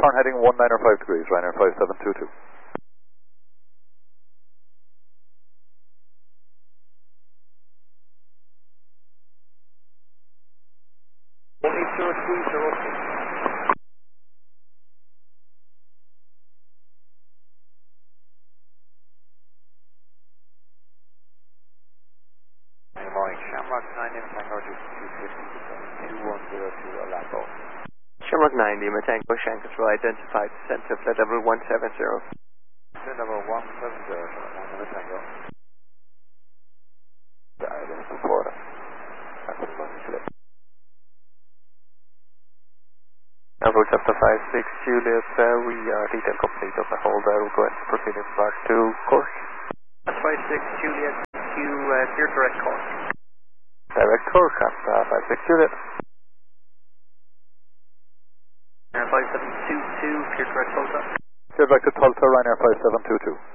turn heading 195 degrees, Ryanair 5722. Good morning, Shamrock 9 Lima Tango 250 2102 Orlando. Shamrock 9 Lima Tango, Shanghai will identify descent to flight level 170. Flight level 170, Shamrock 9 Lima Tango. The island before us. That's the long slip. Approach up to 56 Juliet, we are detail complete of the holder. We'll go ahead and proceed in flight to course. 56 Juliet, clear direct course. Direct course, 56 Juliet. 5722, clear direct Tulsa. Clear back to Tulsa, Ryanair 5722.